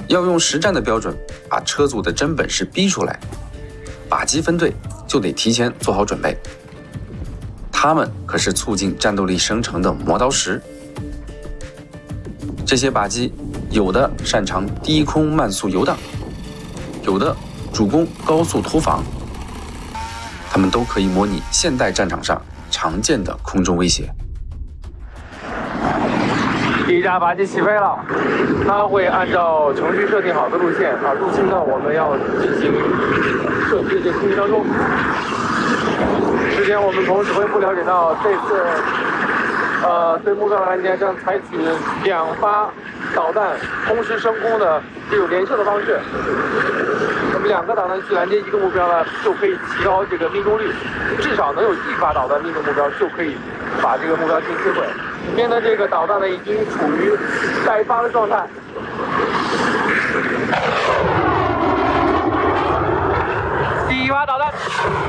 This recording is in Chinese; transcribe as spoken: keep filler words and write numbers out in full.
要用实战的标准把车组的真本事逼出来，靶机分队就得提前做好准备。他们可是促进战斗力生成的磨刀石。这些靶机有的擅长低空慢速游荡，有的主攻高速突防，他们都可以模拟现代战场上常见的空中威胁。 第一架靶机起飞了，它会按照程序设定好的路线啊，入侵呢我们要进行射击的这个空域当中。之前我们从指挥部了解到，这次呃对目标拦截将采取两发导弹同时升空的这种连射的方式。那么两个导弹去拦截一个目标呢，就可以提高这个命中率，至少能有一发导弹命中目标，就可以把这个目标进行摧毁。里面的这个导弹呢，已经处于待发的状态。第一发导弹